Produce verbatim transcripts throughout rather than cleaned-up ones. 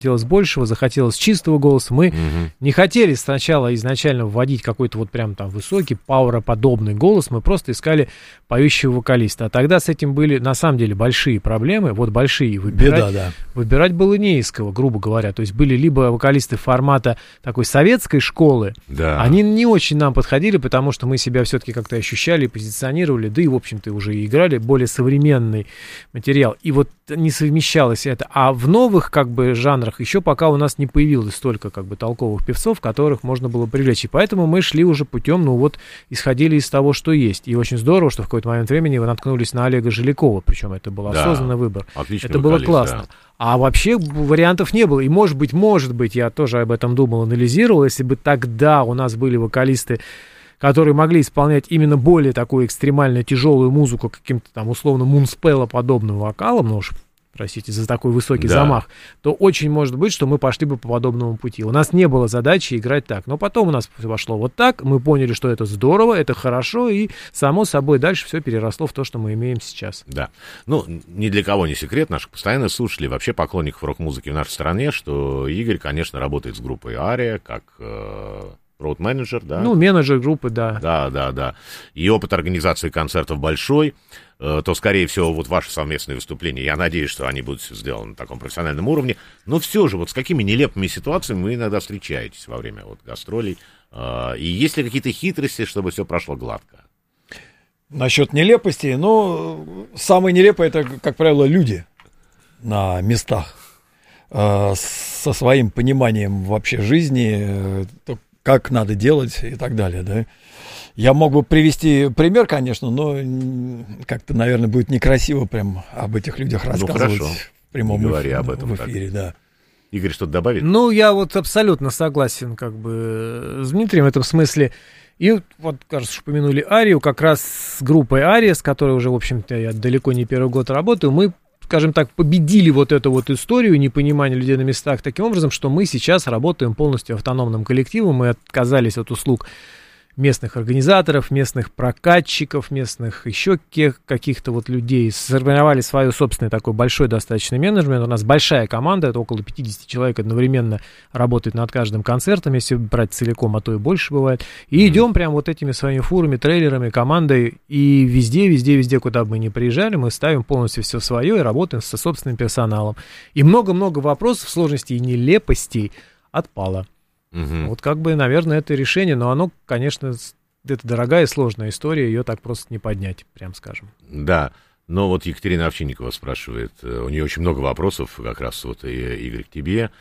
захотелось большего, захотелось чистого голоса. Мы угу. не хотели сначала изначально вводить какой-то вот прям там высокий, пауэроподобный голос, мы просто искали поющего вокалиста. А тогда с этим были на самом деле большие проблемы, вот большие. Выбирать, Беда, да. Выбирать было не из кого, грубо говоря. То есть были либо вокалисты формата такой советской школы, да. они не очень нам подходили, потому что мы себя все-таки как-то ощущали, позиционировали, да и, в общем-то, уже и играли более современный материал. И вот не совмещалось это. А в новых, как бы, жанрах еще пока у нас не появилось столько, как бы, толковых певцов, которых можно было привлечь. И поэтому мы шли уже путем, ну вот, исходили из того, что есть. И очень здорово, что в какой-то момент времени вы наткнулись на Олега Жилякова, причем это был да. осознанный выбор. Отличный это было вокалист, классно. Да. А вообще вариантов не было. И может быть, может быть, я тоже об этом думал, анализировал, если бы тогда у нас были вокалисты, которые могли исполнять именно более такую экстремально тяжелую музыку, каким-то там условно мунспелла подобным вокалом, ну уж, простите за такой высокий да. замах, то очень может быть, что мы пошли бы по подобному пути. У нас не было задачи играть так. Но потом у нас пошло вот так, мы поняли, что это здорово, это хорошо, и само собой дальше все переросло в то, что мы имеем сейчас. Да. Ну, ни для кого не секрет, наших постоянных слушателей, вообще поклонников рок-музыки в нашей стране, что Игорь, конечно, работает с группой «Ария», как... Э- роуд-менеджер, да? Ну, менеджер группы, да. Да, да, да. И опыт организации концертов большой, э, то, скорее всего, вот ваши совместные выступления, я надеюсь, что они будут сделаны на таком профессиональном уровне, но все же, вот с какими нелепыми ситуациями вы иногда встречаетесь во время вот гастролей, э, и есть ли какие-то хитрости, чтобы все прошло гладко? Насчет нелепости, ну, самое нелепое, это, как правило, люди на местах, э, со своим пониманием вообще жизни, э, как надо делать и так далее, да. Я мог бы привести пример, конечно, но как-то, наверное, будет некрасиво прям об этих людях рассказывать ну, в прямом эфире, об этом, этом, в эфире, так. да. Игорь что-то добавит? Ну, я вот абсолютно согласен, как бы, с Дмитрием в этом смысле. И вот, кажется, что упомянули Арию, как раз с группой Ария, с которой уже, в общем-то, я далеко не первый год работаю, мы, скажем так, победили вот эту вот историю непонимания людей на местах таким образом, что мы сейчас работаем полностью автономным коллективом, мы отказались от услуг местных организаторов, местных прокатчиков, местных еще каких-то вот людей, сформировали свой собственный такой большой достаточно менеджмент, у нас большая команда, это около пятьдесят человек одновременно работает над каждым концертом, если брать целиком, а то и больше бывает, и идем прям вот этими своими фурами, трейлерами, командой, и везде, везде, везде, куда бы мы ни приезжали, мы ставим полностью все свое и работаем со собственным персоналом, и много-много вопросов, сложностей и нелепостей отпало. Угу. Вот как бы, наверное, это решение, но оно, конечно, это дорогая и сложная история, ее так просто не поднять, прям скажем. Да, но вот Екатерина Овчинникова спрашивает, у нее очень много вопросов, как раз вот, Игорь, к тебе.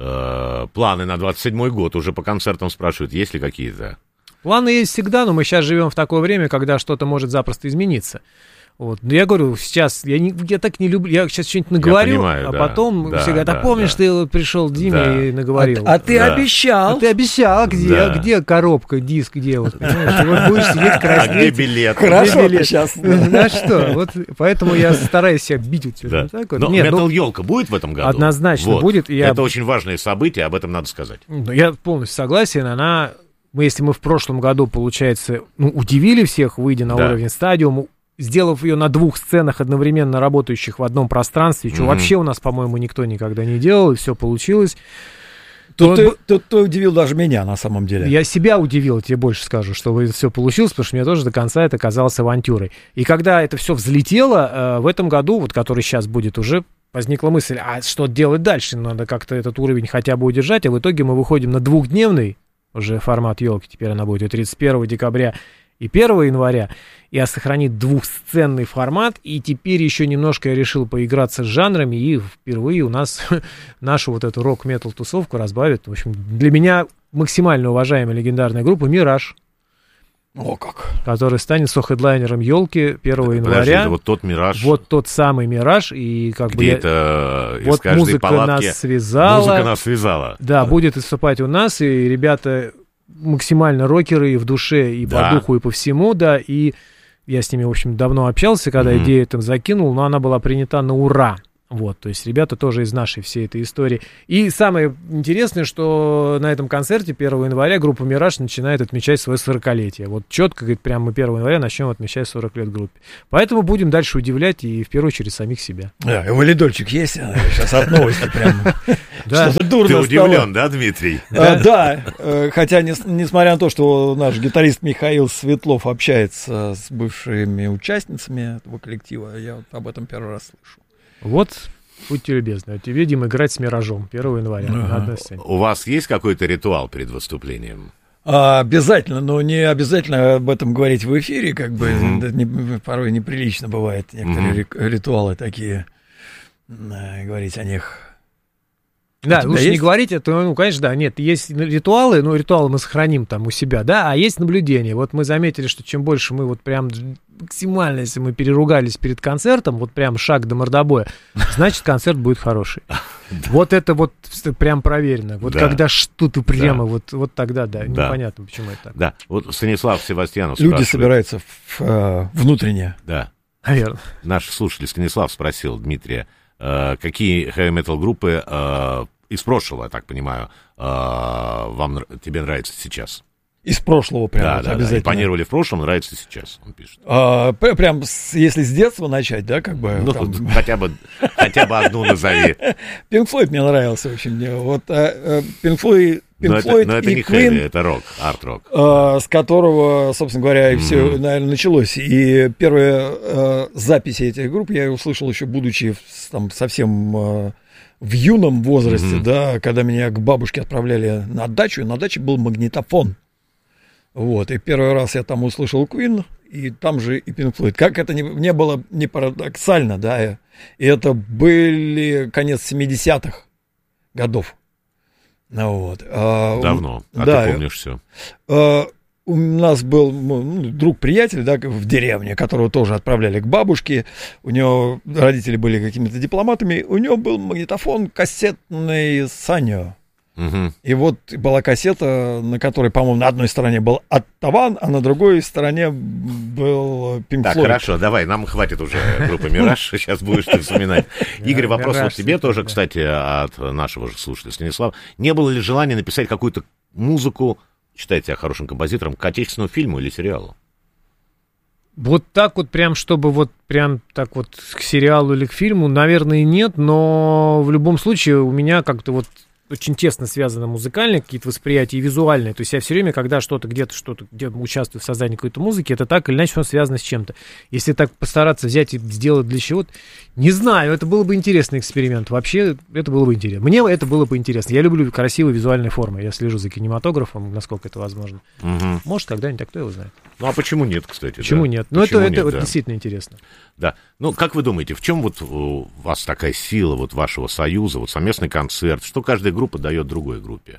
Планы на двадцать седьмой год уже по концертам спрашивают, есть ли какие-то? Планы есть всегда, но мы сейчас живем в такое время, когда что-то может запросто измениться. Вот. Но я говорю, сейчас, я, не, я так не люблю, я сейчас что-нибудь наговорю, понимаю, а да, потом да, все говорят, а да, помнишь, да. ты вот пришел Диме Да. и наговорил. А, а ты Да. обещал. А ты обещал, где, Да. где коробка, диск, где вот, понимаешь, ты вот будешь сидеть А где краснеть. билет? Хорошо, Где ты билет? сейчас. Ну что, вот поэтому я стараюсь себя бить вот Да. так вот. Но Нет, Metal ну, Елка будет в этом году? однозначно Вот. будет. Я, Это очень важное событие, об этом надо сказать. ну, я полностью согласен, она, мы, если мы в прошлом году, получается, ну, удивили всех, выйдя на Да. уровень стадиума, сделав ее на двух сценах, одновременно работающих в одном пространстве, что Мгм. вообще у нас, по-моему, никто никогда не делал, и все получилось. Тут То ты, тут ты удивил даже меня, на самом деле. Я себя удивил, тебе больше скажу, что все получилось, потому что мне тоже до конца это казалось авантюрой. И когда это все взлетело, э, в этом году, вот который сейчас будет, уже возникла мысль, а что делать дальше? Надо как-то этот уровень хотя бы удержать, а в итоге мы выходим на двухдневный уже формат елки, теперь она будет и тридцать первого декабря, и первого января, и сохранит двухсценный формат, и теперь еще немножко я решил поиграться с жанрами, и впервые у нас нашу вот эту рок-метал тусовку разбавит. В общем, для меня максимально уважаемая легендарная группа «Мираж», О, как. который станет сохедлайнером елки первого Подожди, января. это вот тот «Мираж», Вот тот самый «Мираж», и как бы где я- это из вот каждой музыка палатки... нас связала. Музыка нас связала. Да, будет выступать у нас, и ребята максимально рокеры и в душе, и Да. по духу, и по всему, да, и я с ними, в общем, давно общался, когда Мгм. идею там закинул, но она была принята на ура. Вот, то есть ребята тоже из нашей всей этой истории. И самое интересное, что на этом концерте первого января группа «Мираж» начинает отмечать свое сорокалетие. Вот четко, говорит, прямо мы первого января начнем отмечать сорок лет группе. Поэтому будем дальше удивлять и, в первую очередь, самих себя. Да, и валидольчик есть? Сейчас от новости прям что-то дурно стало. Ты удивлен, да, Дмитрий? Да, хотя, несмотря на то, что наш гитарист Михаил Светлов общается с бывшими участницами этого коллектива, я вот об этом первый раз слышу. Вот, будьте любезны, тебе, Дим, играть с «Миражом» первого января ага. на одной сцене. У вас есть какой-то ритуал перед выступлением? А, обязательно, но не обязательно об этом говорить в эфире, как бы, mm-hmm. не, порой неприлично бывает некоторые mm-hmm. ритуалы такие, говорить о них. Да, лучше есть? Не говорить это, ну, конечно, да, нет, есть ритуалы, но ритуалы мы сохраним там у себя, да, а есть наблюдение. Вот мы заметили, что чем больше мы вот прям максимально, если мы переругались перед концертом, вот прям шаг до мордобоя, значит, концерт будет хороший. Вот это вот прям проверено. Вот когда что-то прямо, вот вот тогда, да, непонятно, почему это так. Да, вот Станислав Севастьянов спрашивает. Люди собираются внутренне. Да. Наверное. Наш слушатель Станислав спросил Дмитрия, какие хэви-метал группы э, из прошлого, я так понимаю, э, вам, тебе нравятся сейчас? Из прошлого прям да, вот, да, обязательно. Да, импонировали в прошлом, нравится сейчас, он пишет. А, прям с, если с детства начать, да, как бы. Ну, там... хотя бы, хотя бы одну назови. Pink Floyd мне нравился очень. Вот Pink Floyd. Но это, но это не хэви, это рок, арт-рок. А, с которого, собственно говоря, и все, mm-hmm. наверное, началось. И первые а, записи этих групп я услышал еще, будучи там совсем а, в юном возрасте, mm-hmm. да, когда меня к бабушке отправляли на дачу, и на даче был магнитофон. Вот, и первый раз я там услышал Queen, и там же и Pink Floyd. Как это не, не было не парадоксально, да, и это были конец семидесятых годов. Ну, вот. Давно, а да, ты помнишь все. А, у нас был ну, друг-приятель, да, в деревне, которого тоже отправляли к бабушке. У него родители были какими-то дипломатами. У него был магнитофон кассетный Саньо. Угу. И вот была кассета, на которой, по-моему, на одной стороне был Оттаван, а на другой стороне был Pink Floyd. Так, хорошо, давай, нам хватит уже группы «Мираж», сейчас будешь ты вспоминать. Игорь, вопрос вот тебе тоже, кстати, от нашего же слушателя Станислава. Не было ли желания написать какую-то музыку, считайте себя хорошим композитором, к отечественному фильму или сериалу? Вот так вот прям, чтобы вот прям так вот к сериалу или к фильму, наверное, нет, но в любом случае у меня как-то вот очень тесно связаны музыкальные какие-то восприятия и визуальные. То есть я все время, когда что-то где-то, что-то, где участвую в создании какой-то музыки, это так или иначе он связано с чем-то. Если так постараться взять и сделать для чего-то, не знаю, это было бы интересный эксперимент. Вообще, это было бы интересно. Мне это было бы интересно. Я люблю красивые визуальные формы. Я слежу за кинематографом, насколько это возможно. Угу. Может, когда-нибудь, так кто его знает. Ну, а почему нет, кстати? Почему да? нет? Ну, это, нет, это вот да. действительно интересно. Да. Ну, как вы думаете, в чем вот у вас такая сила вот вашего союза, вот совместный концерт, что каждая группа дает другой группе?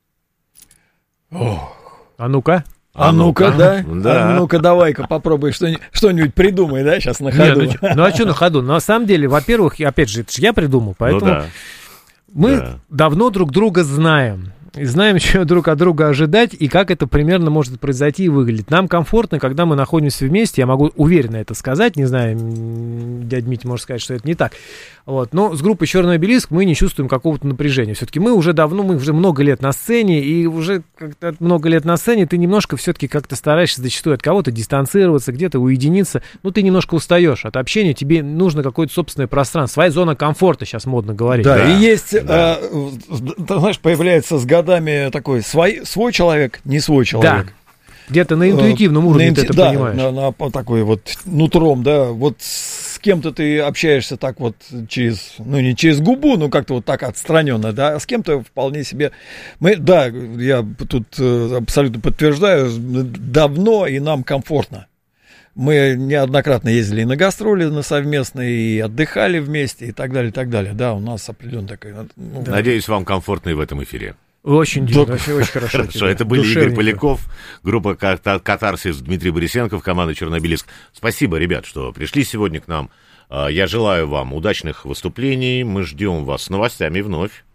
Ох. А ну-ка. А, а ну-ка, ну да? да. А ну-ка, давай-ка попробуй что-нибудь, что-нибудь придумай, да, сейчас на ходу. Не, ну, ну, а что на ходу? На самом деле, во-первых, опять же, это же я придумал, поэтому ну, да. мы да. давно друг друга знаем. И знаем, что друг от друга ожидать, и как это примерно может произойти и выглядеть. Нам комфортно, когда мы находимся вместе, я могу уверенно это сказать, не знаю, дядя Митя может сказать, что это не так. Вот. Но с группой «Черный обелиск» мы не чувствуем какого-то напряжения. Все-таки мы уже давно, мы уже много лет на сцене, и уже как-то много лет на сцене ты немножко все-таки как-то стараешься зачастую от кого-то дистанцироваться, где-то уединиться. Ну, ты немножко устаешь от общения, тебе нужно какое-то собственное пространство, своя зона комфорта, сейчас модно говорить. Да, да. и есть, да. э, ты знаешь, появляется с годами такой свой, свой человек, не свой человек. Да. Где-то на интуитивном уровне на, ты это да, понимаешь. На, на, на такой вот нутром, да, вот с кем-то ты общаешься так вот через, ну не через губу, но как-то вот так отстраненно, да, а с кем-то вполне себе, мы, да, я тут абсолютно подтверждаю, давно и нам комфортно. Мы неоднократно ездили и на гастроли на совместные, и отдыхали вместе, и так далее, и так далее, да, у нас определенно такая... Ну, да. Надеюсь, вам комфортно и в этом эфире. Очень, да, очень, очень хорошо. Хорошо, это были Игорь Поляков, группа «Катарсис», Дмитрий Борисенков, команда «Черный обелиск». Спасибо, ребят, что пришли сегодня к нам. Я желаю вам удачных выступлений. Мы ждем вас с новостями вновь.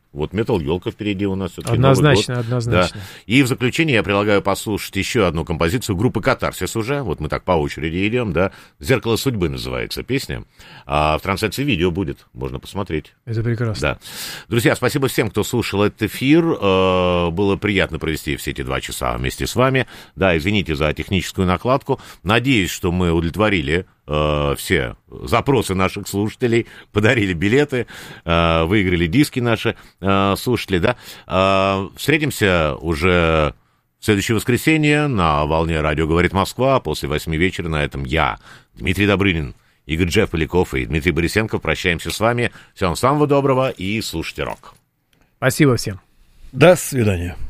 Вот Metal Ёлка впереди у нас все-таки. Однозначно, однозначно. Да. И в заключение я предлагаю послушать еще одну композицию группы «Катарсис» уже. Вот мы так по очереди идем, да. «Зеркало судьбы» называется песня. А в трансляции видео будет, можно посмотреть. Это прекрасно. Да. Друзья, спасибо всем, кто слушал этот эфир. Было приятно провести все эти два часа вместе с вами. Да, извините за техническую накладку. Надеюсь, что мы удовлетворили все запросы наших слушателей, подарили билеты, выиграли диски наши слушатели, да. Встретимся уже в следующее воскресенье на волне «Радио говорит Москва» после восьми вечера. На этом я, Дмитрий Добрынин, Игорь Джефф Поляков и Дмитрий Борисенков прощаемся с вами. Всем самого доброго и слушайте рок. Спасибо всем. До свидания.